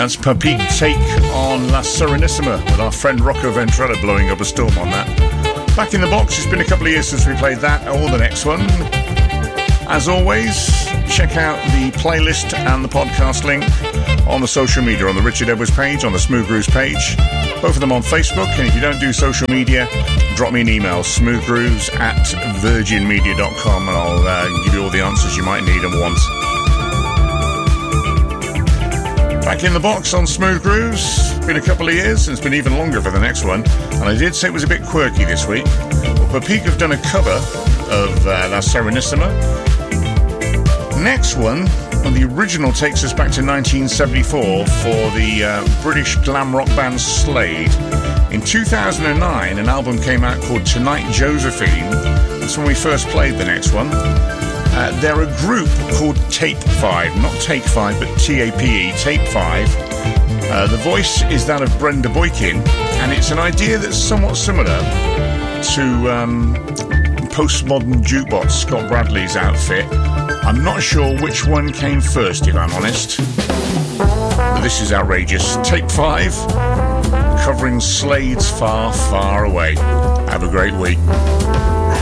That's Papique take on La Serenissima with our friend Rocco Ventrella blowing up a storm on that. Back in the box, it's been a couple of years since we played that or the next one. As always, check out the playlist and the podcast link on the social media, on the Richard Edwards page, on the Smooth Grooves page, both of them on Facebook. And if you don't do social media, drop me an email, smoothgrooves@virginmedia.com, and I'll give you all the answers you might need and want. Back in the box on Smooth Grooves. Been a couple of years, and it's been even longer for the next one. And I did say it was a bit quirky this week. But Papique have done a cover of La Serenissima. Next one, well, the original takes us back to 1974 for the British glam rock band Slade. In 2009, an album came out called Tonight Josephine. That's when we first played the next one. They're a group called Tape 5, not Take 5, but T-A-P-E, Tape 5. The voice is that of Brenda Boykin, and it's an idea that's somewhat similar to Postmodern Jukebox, Scott Bradley's outfit. I'm not sure which one came first, if I'm honest. But this is outrageous. Tape 5, covering Slade's Far, Far Away. Have a great week.